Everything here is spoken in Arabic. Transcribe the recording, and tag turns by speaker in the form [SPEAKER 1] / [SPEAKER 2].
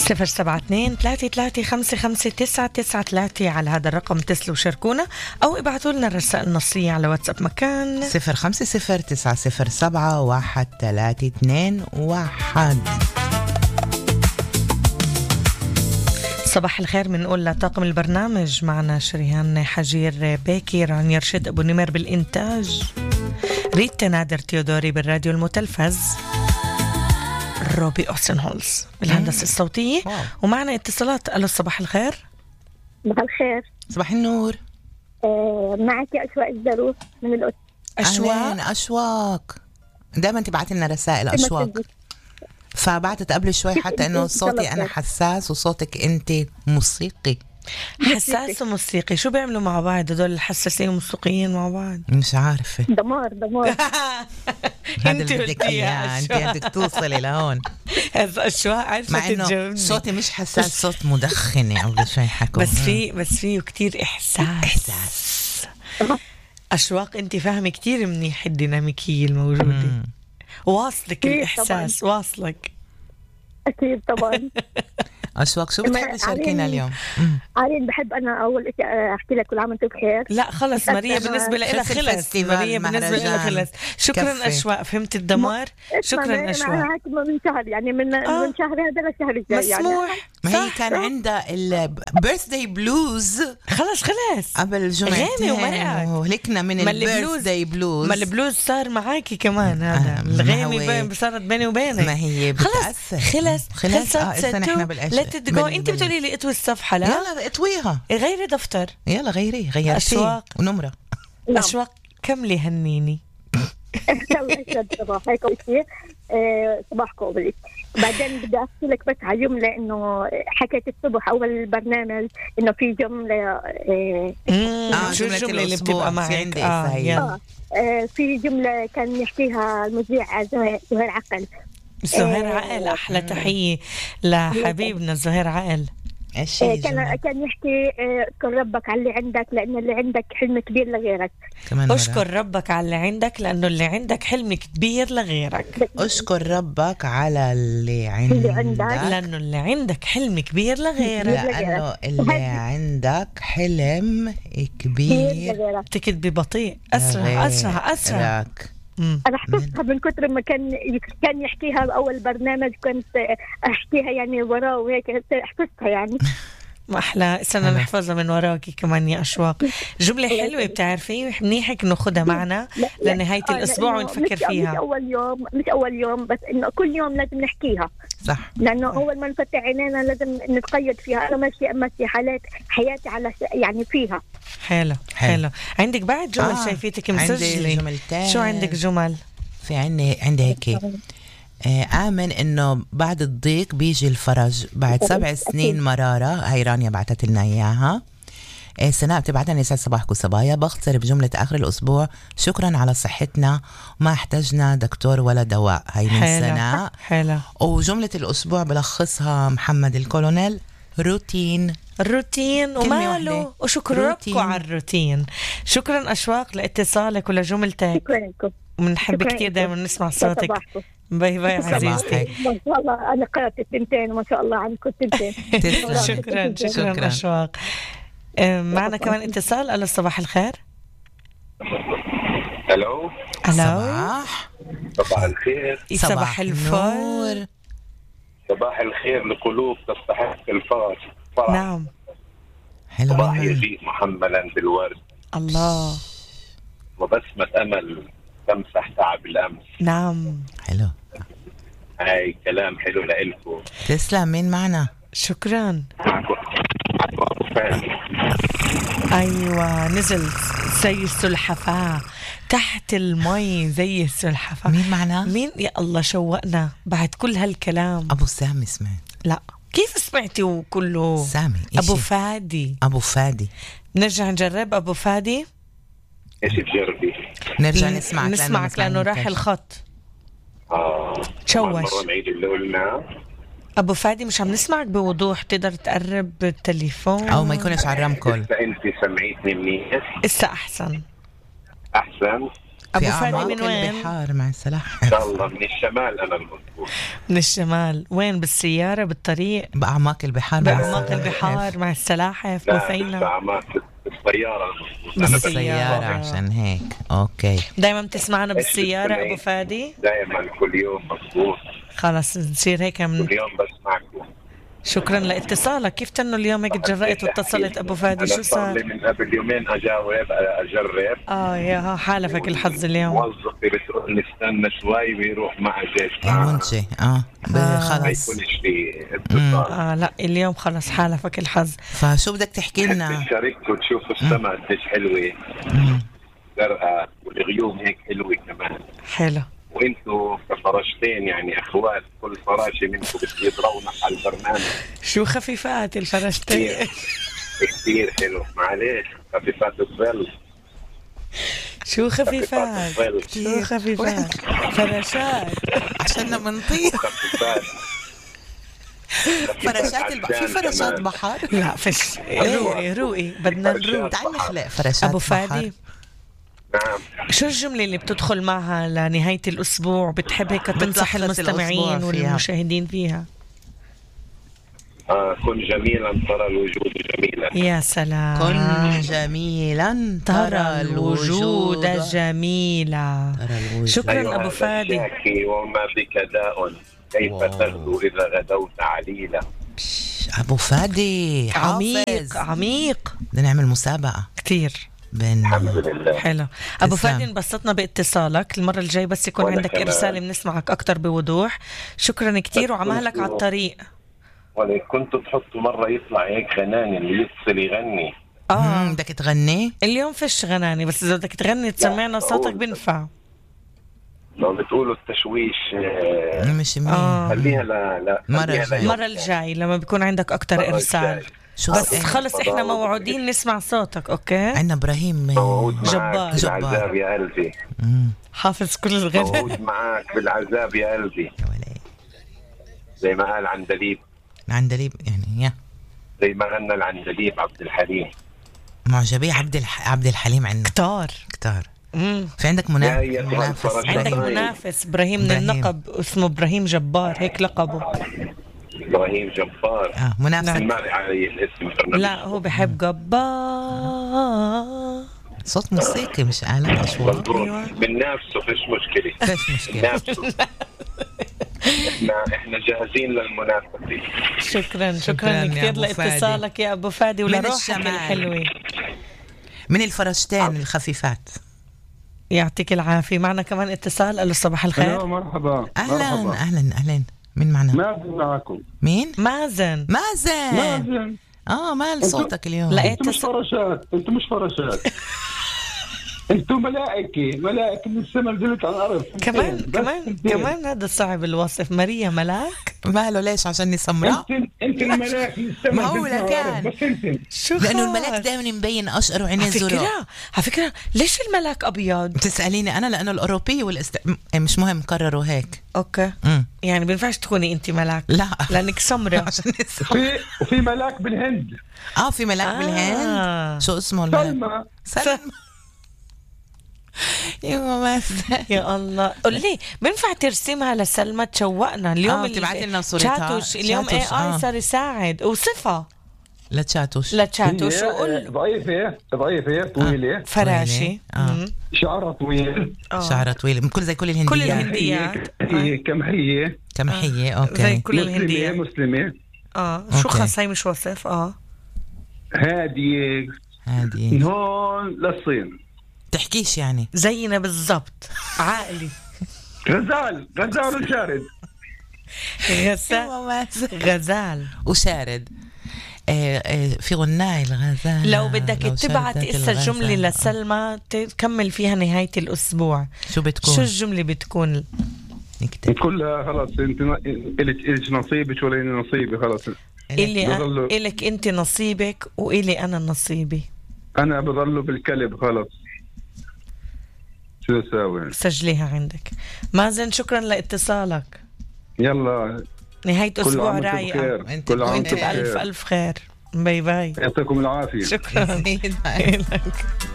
[SPEAKER 1] 072-335-5993 على هذا الرقم اتصلوا وشاركونا أو ابعثوا لنا الرسائل النصية على واتساب مكان
[SPEAKER 2] 0509071321.
[SPEAKER 1] صباح الخير. بنقول لطاقم البرنامج معنا شريهان حجير بيكي، رانيا رشد أبو نمر بالإنتاج، ريتا نادر تيودوري بالراديو المتلفز، روبي أوسنهولز بالهندسة الصوتية. ومعنا اتصالات. ألو صباح الخير.
[SPEAKER 3] صباح الخير.
[SPEAKER 2] صباح النور.
[SPEAKER 3] معك أشواق الزروف من القدس.
[SPEAKER 2] أشواق دائما تبعت لنا رسائل أشواق، فبعتت قبل شوي حتى إنه صوتي أنا حساس وصوتك أنت موسيقي.
[SPEAKER 1] حساس وموسيقي، شو بيعملوا مع بعض هدول الحساسين والموسيقيين مع بعض؟
[SPEAKER 2] مش عارفة.
[SPEAKER 3] دمار
[SPEAKER 2] هذا اللي بدك إياه، أنت بدك توصلي لهون.
[SPEAKER 1] أشواق عارفة
[SPEAKER 2] مع إنه صوتي مش حساس، صوت مدخنة قبل شوي حكوا،
[SPEAKER 1] بس فيه كتير إحساس. أشواق أنت فاهمة كتير منيح الديناميكية الموجودة. واصلك الإحساس طبعاً. واصلك
[SPEAKER 3] أكيد طبعا.
[SPEAKER 2] أشواق شو بتحب تشاركينا اليوم؟
[SPEAKER 3] عارين بحب أنا أول شيء أحكي لك كل عام وأنتم بخير.
[SPEAKER 1] لا خلص ماريا بالنسبة لها خلص، ماريا بالنسبة لها خلص. شكرا أشواق، فهمت الدمار. شكرا أشواق.
[SPEAKER 3] من شهر يعني من شهر هذا للشهر الجاي
[SPEAKER 1] مسموح
[SPEAKER 3] يعني.
[SPEAKER 2] ما هي كان عندها البيرثداي بلوز
[SPEAKER 1] خلص
[SPEAKER 2] قبل جمعتين وهلكنا من البيرثداي بلوز.
[SPEAKER 1] ما البلوز صار معاكي كمان هذا الغيمي صارت بيني وبينك.
[SPEAKER 2] ما هي بتأثر.
[SPEAKER 1] خلص احنا بالاشياء. لا تدقوا انت بتقولي لي اطوي الصفحه. لا
[SPEAKER 2] يلا اطويها،
[SPEAKER 1] غيري دفتر،
[SPEAKER 2] يلا غيرتي أشواق ونمرة.
[SPEAKER 1] أشواق كملي هنيني.
[SPEAKER 3] الله يسعد صباحك وشي صباحكم بلي. بعدين بدي أحكي لك بس على جملة إنه حكيت الصبح أول برنامج إنه في جملة
[SPEAKER 1] شو الجملة اللي بتبقى معك؟
[SPEAKER 3] في جملة كان يحكيها المذيع زهير عقل.
[SPEAKER 1] زهير عقل أحلى تحية لحبيبنا زهير عقل.
[SPEAKER 3] كان يحكي اشكر ربك على اللي عندك لأن اللي عندك حلم كبير لغيرك.
[SPEAKER 1] اشكر ربك على اللي عندك لأنه اللي عندك حلم كبير لغيرك.
[SPEAKER 2] اشكر ربك على اللي عندك
[SPEAKER 1] لأنه اللي عندك حلم كبير لغيرك.
[SPEAKER 2] لأنه اللي عندك حلم كبير.
[SPEAKER 1] تكتبي بطيء، أسرع.
[SPEAKER 3] أنا حفظتها من كتر ما كان يحكيها أول برنامج، كنت أحكيها يعني وراه وهيك حفظتها يعني.
[SPEAKER 1] ما أحلى استنى نحفظها من وراكي كمان يا أشواق. جملة حلوة بتعرفي منيحك ناخدها معنا لنهاية الأسبوع ونفكر فيها.
[SPEAKER 3] مش أول يوم بس إنه كل يوم لازم نحكيها.
[SPEAKER 2] صح.
[SPEAKER 3] لأنه أول ما نفتح عينينا لازم نتقيد فيها. أنا ماشي حياتي على يعني فيها.
[SPEAKER 1] حلو. عندك بعد جمل شايفيتك مسجلة؟ شو عندك جمل؟
[SPEAKER 2] في عندي هيك آمن إنه بعد الضيق بيجي الفرج. بعد 7 سنين مرارة، هاي رانيا بعتت لنا إياها. سناء بتبعتنا يسعد صباحكم صبايا، بختصر بجملة آخر الأسبوع: شكرا على صحتنا وما احتجنا دكتور ولا دواء. هاي من سناء.
[SPEAKER 1] حلو.
[SPEAKER 2] وجملة الأسبوع بلخصها محمد الكولونيل: روتين وماله. وشكرا لكم على الروتين. شكرا أشواق لاتصالك ولجملتك.
[SPEAKER 3] شكرا لكم
[SPEAKER 1] ومنحب كتير دائما نسمع صوتك. باي عزيزتي.
[SPEAKER 3] ما شاء الله أنا قرأت التنتين وما شاء الله عنكم التنتين.
[SPEAKER 1] شكرا أشواق. معنا كمان اتصال. ألو صباح الخير.
[SPEAKER 4] الو صباح الخير.
[SPEAKER 1] صباح الفل.
[SPEAKER 4] صباح الخير لقلوب تستحق الفرح.
[SPEAKER 1] نعم.
[SPEAKER 4] صباح يجيء محملا بالورد.
[SPEAKER 1] الله.
[SPEAKER 4] وبسمة أمل تمسح تعب الأمس.
[SPEAKER 1] نعم.
[SPEAKER 2] حلو.
[SPEAKER 4] هاي كلام حلو لإلكم.
[SPEAKER 2] تسلم. مين معنا؟
[SPEAKER 1] شكرا. أيوة نزل زي السلحفاة تحت المي زي السلحفاة.
[SPEAKER 2] مين معنا؟
[SPEAKER 1] مين يا الله شوقنا بعد كل هالكلام.
[SPEAKER 2] أبو سامي سمعت.
[SPEAKER 1] لا كيف سمعتي وكله
[SPEAKER 2] سامي؟ أبو فادي.
[SPEAKER 1] نرجع نجرب أبو فادي.
[SPEAKER 4] إيش تجربي؟
[SPEAKER 2] نرجع
[SPEAKER 1] نسمعك لأنه راح الخط. تشوش.
[SPEAKER 4] مرة نعيد اللي قلنا.
[SPEAKER 1] أبو فادي مش عم نسمعك بوضوح، تقدر تقرب التليفون
[SPEAKER 2] أو ما يكونش على الرمكول.
[SPEAKER 4] أنت سمعيتني منيح.
[SPEAKER 1] إسا أحسن. أبو
[SPEAKER 2] في
[SPEAKER 1] فادي
[SPEAKER 2] أعماق
[SPEAKER 1] من وين؟
[SPEAKER 2] البحار مع السلاحف.
[SPEAKER 4] ان شاء الله من الشمال انا المضبوط.
[SPEAKER 1] من الشمال. وين؟ بالسيارة بالطريق؟
[SPEAKER 2] بأعماق البحار مع
[SPEAKER 1] بأعماق
[SPEAKER 2] السلاحف.
[SPEAKER 1] البحار مع السلاحف
[SPEAKER 4] لا
[SPEAKER 1] بثينة.
[SPEAKER 4] بالساعة بالسيارة المضبوط. أنا
[SPEAKER 2] بالسيارة عشان هيك. أوكي.
[SPEAKER 1] دايما بتسمعنا بالسيارة أبو فادي؟
[SPEAKER 4] دائما كل يوم مضبوط.
[SPEAKER 1] خلاص نصير هيك
[SPEAKER 4] كل يوم بسمعكم.
[SPEAKER 1] شكرا لاتصالك. كيف تنو اليوم هيك تجرأت واتصلت أبو فادي؟ شو
[SPEAKER 4] أنا صار لي
[SPEAKER 1] صار؟
[SPEAKER 4] من قبل يومين أجاوب أجرب.
[SPEAKER 1] يا حالفك الحظ اليوم.
[SPEAKER 4] موظفي بتقول لي استنى شوي ويروح مع جيش.
[SPEAKER 2] منشي خلص.
[SPEAKER 4] ما يكونش في اتصال.
[SPEAKER 1] لا اليوم خلص حالفك الحظ.
[SPEAKER 2] فشو بدك تحكي لنا؟
[SPEAKER 4] شاركتوا تشوفوا السماء قديش حلوة زرقاء والغيوم هيك حلوة كمان.
[SPEAKER 1] حلو.
[SPEAKER 4] وانتوا كفراشتين يعني اخوات، كل فراشه منكم بتصير رونق على البرنامج.
[SPEAKER 1] شو خفيفات الفرشتين.
[SPEAKER 4] كثير حلو. معلش خفيفات الظل.
[SPEAKER 1] شو خفيفات؟ شو خفيفات؟ فراشات.
[SPEAKER 2] عشان بنطير.
[SPEAKER 4] خفيفات.
[SPEAKER 2] فراشات في فراشات بحر؟
[SPEAKER 1] لا فيش. روقي بدنا نروق.
[SPEAKER 2] تعال نخلق فراشات
[SPEAKER 1] أبو
[SPEAKER 2] بحر.
[SPEAKER 1] فادي
[SPEAKER 4] نعم.
[SPEAKER 1] شو الجملة اللي بتدخل معها لنهاية الأسبوع بتحب هيك تنصح
[SPEAKER 2] بتلخص
[SPEAKER 1] المستمعين
[SPEAKER 2] الأسبوع فيها.
[SPEAKER 1] والمشاهدين فيها؟
[SPEAKER 4] كن جميلا ترى الوجود جميلا.
[SPEAKER 1] يا سلام.
[SPEAKER 2] كن جميلا
[SPEAKER 1] ترى الوجود جميلا. شكرا
[SPEAKER 4] أيها
[SPEAKER 1] أبو فادي.
[SPEAKER 4] الشاكي وما بك داء كيف تغدو إذا غدوت عليلا.
[SPEAKER 2] أبو فادي
[SPEAKER 1] عميق عميق.
[SPEAKER 2] بدنا نعمل مسابقة
[SPEAKER 1] كتير.
[SPEAKER 4] الحمد لله.
[SPEAKER 1] حلو أبو
[SPEAKER 2] تسلم.
[SPEAKER 1] فادي، انبسطنا باتصالك. المرة الجاي بس يكون
[SPEAKER 4] وأنا
[SPEAKER 1] عندك
[SPEAKER 4] كمان.
[SPEAKER 1] إرسال بنسمعك أكتر بوضوح. شكرا كتير وعمالك على الطريق.
[SPEAKER 4] ولا كنت تحطوا مرة يطلع هيك غناني اللي يفصل يغني.
[SPEAKER 2] بدك تغني؟
[SPEAKER 1] اليوم فيش غناني، بس إذا بدك تغني تسمعنا صوتك بنفع.
[SPEAKER 4] لو بتقولوا التشويش
[SPEAKER 2] مش منيح.
[SPEAKER 4] خليها لا
[SPEAKER 1] المرة الجاي لما بيكون عندك أكتر إرسال.
[SPEAKER 2] شو
[SPEAKER 1] بس
[SPEAKER 2] إيه؟
[SPEAKER 1] خلص إحنا موعودين نسمع صوتك. أوكي.
[SPEAKER 2] عندنا إبراهيم
[SPEAKER 1] جبار.
[SPEAKER 4] بالعذاب يا قلبي.
[SPEAKER 1] حافظ كل الغنى.
[SPEAKER 4] موعود معك بالعذاب يا قلبي. زي ما قال عندليب.
[SPEAKER 2] عندليب يعني
[SPEAKER 4] زي ما غنى العندليب عبد الحليم.
[SPEAKER 2] معجبي عبد الحليم عندنا
[SPEAKER 1] كتار.
[SPEAKER 2] في عندك منافس.
[SPEAKER 1] عندك منافس إبراهيم من النقب اسمه إبراهيم جبار، هيك لقبه.
[SPEAKER 4] إبراهيم جبار.
[SPEAKER 2] منافس.
[SPEAKER 4] ما علي الاسم.
[SPEAKER 1] لا هو بحب جبار.
[SPEAKER 2] صوت موسيقي مش آلة أشواق.
[SPEAKER 1] أيوة.
[SPEAKER 4] بننافسه فيش مشكلة.
[SPEAKER 2] فيش مشكلة.
[SPEAKER 4] احنا جاهزين للمنافسة.
[SPEAKER 1] شكرا
[SPEAKER 2] شكراً
[SPEAKER 1] كثير
[SPEAKER 2] يا أبو
[SPEAKER 1] لاتصالك يا أبو فادي ولروحك الحلوة.
[SPEAKER 2] من الفراشتين الخفيفات.
[SPEAKER 1] يعطيك العافية. معنا كمان اتصال. ألو صباح الخير.
[SPEAKER 5] مرحبا.
[SPEAKER 2] أهلا مين معنا؟
[SPEAKER 5] مازن معكم.
[SPEAKER 2] مين؟
[SPEAKER 1] مازن.
[SPEAKER 2] مال صوتك اليوم.
[SPEAKER 1] لقيت
[SPEAKER 5] انتم مش فراشات. انتم ملائكة من السماء نزلت على الأرض.
[SPEAKER 1] كمان هذا صعب الوصف. ماريا ملاك.
[SPEAKER 2] ماله ليش؟ عشان سمراء.
[SPEAKER 5] انت الملاك من السماء.
[SPEAKER 2] معقولة كان.
[SPEAKER 5] بس انت
[SPEAKER 1] شو
[SPEAKER 2] لأنه الملاك دائما مبين أشقر وعينيه زرق.
[SPEAKER 1] على فكرة ليش الملاك أبيض؟
[SPEAKER 2] بتسأليني أنا لأنه الأوروبي مش مهم قرروا هيك.
[SPEAKER 1] أوكي. يعني بينفعش تكوني أنت ملاك.
[SPEAKER 2] لا
[SPEAKER 1] لأنك سمرة.
[SPEAKER 5] وفي ملاك بالهند.
[SPEAKER 2] في ملاك بالهند. شو اسمه؟ سلمى. يا
[SPEAKER 1] الله. قل لي بينفع ترسمها لسلمى تشوقنا اليوم؟ اللي
[SPEAKER 2] تبعتي لنا صورتها.
[SPEAKER 1] اليوم صار يساعد وصفة
[SPEAKER 2] لتشاتوش
[SPEAKER 5] وقول ضعيفة طويلة
[SPEAKER 1] فراشي.
[SPEAKER 5] شعرها طويل.
[SPEAKER 2] شعرها طويل زي كل الهنديات. كمحية. اوكي.
[SPEAKER 1] زي كل الهنديات.
[SPEAKER 5] مسلمة.
[SPEAKER 1] شو خاص هي مش وصف.
[SPEAKER 5] هادية من هون للصين.
[SPEAKER 2] تحكيش يعني
[SPEAKER 1] زينا بالضبط. عائلي.
[SPEAKER 5] غزال وشارد.
[SPEAKER 1] غزال
[SPEAKER 2] وشارد. في غناء الغزال.
[SPEAKER 1] لو بدك تبعت جملة لسلمى تكمل فيها نهاية الأسبوع،
[SPEAKER 2] شو بتكون؟
[SPEAKER 1] شو الجملة بتكون؟
[SPEAKER 5] نكتب لها خلاص انت إلك نصيبك ولا إني نصيبي. خلاص
[SPEAKER 1] إلك انت نصيبك وإلي أنا نصيبي.
[SPEAKER 5] أنا بضله بالكلب. خلاص شو أساوي؟
[SPEAKER 1] سجليها عندك. مازن شكرا لاتصالك.
[SPEAKER 5] يلا
[SPEAKER 1] نهاية أسبوع رايقة.
[SPEAKER 2] انت
[SPEAKER 1] بألف خير. باي باي.
[SPEAKER 5] يعطيكم العافية.
[SPEAKER 1] شكرا لك.